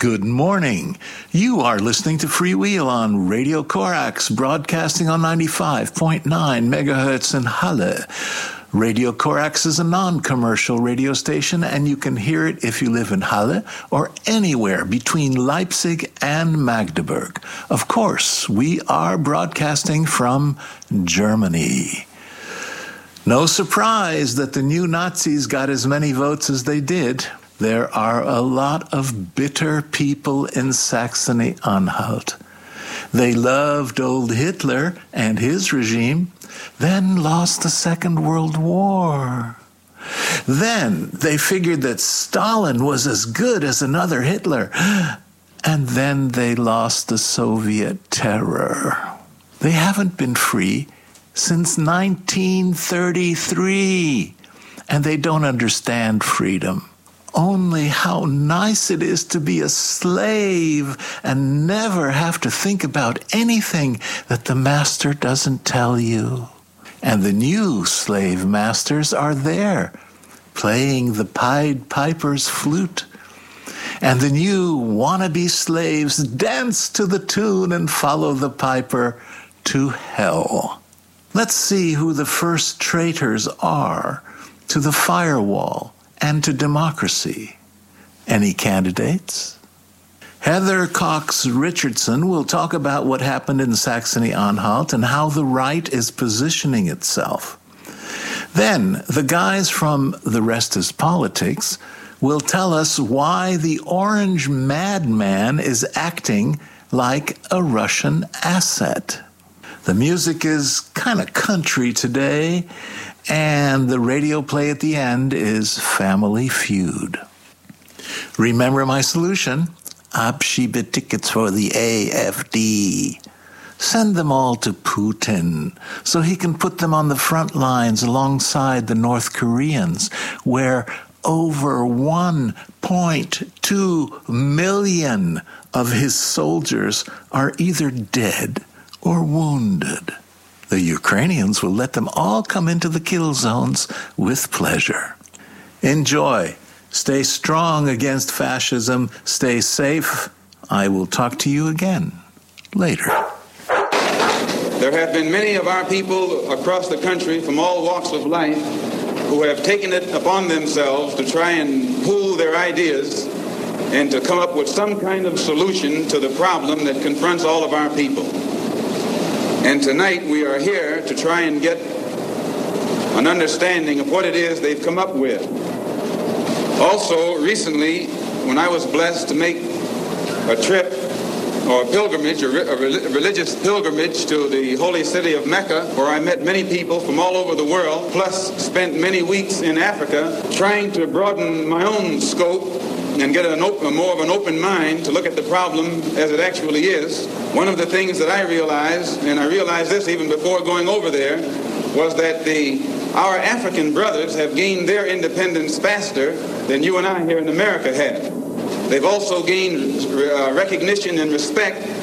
Good morning. You are listening to Freewheel on Radio Corax, broadcasting on 95.9 megahertz in Halle. Radio Corax is a non-commercial radio station, and you can hear it if you live in Halle or anywhere between Leipzig and Magdeburg. Of course, we are broadcasting from Germany. No surprise that the new Nazis got as many votes as they did. There are a lot of bitter people in Saxony-Anhalt. They loved old Hitler and his regime, then lost the Second World War. Then they figured that Stalin was as good as another Hitler, and then they lost the Soviet terror. They haven't been free since 1933, and they don't understand freedom. Only how nice it is to be a slave and never have to think about anything that the master doesn't tell you. And the new slave masters are there, playing the Pied Piper's flute. And the new wannabe slaves dance to the tune and follow the piper to hell. Let's see who the first traitors are to the firewall and to democracy. Any candidates? Heather Cox Richardson will talk about what happened in Saxony-Anhalt and how the right is positioning itself. Then, the guys from The Rest is Politics will tell us why the orange madman is acting like a Russian asset. The music is kind of country today, and the radio play at the end is Family Feud. Remember my solution? Abschiebe tickets for the AfD. Send them all to Putin so he can put them on the front lines alongside the North Koreans, where over 1.2 million of his soldiers are either dead or wounded. The Ukrainians will let them all come into the kill zones with pleasure. Enjoy. Stay strong against fascism. Stay safe. I will talk to you again later. There have been many of our people across the country from all walks of life who have taken it upon themselves to try and pool their ideas and to come up with some kind of solution to the problem that confronts all of our people. And tonight we are here to try and get an understanding of what it is they've come up with. Also, recently, when I was blessed to make a trip or a pilgrimage, a religious pilgrimage to the holy city of Mecca, where I met many people from all over the world, plus spent many weeks in Africa trying to broaden my own scope and get more of an open mind to look at the problem as it actually is. One of the things that I realized, and I realized this even before going over there, was that our African brothers have gained their independence faster than you and I here in America have. They've also gained recognition and respect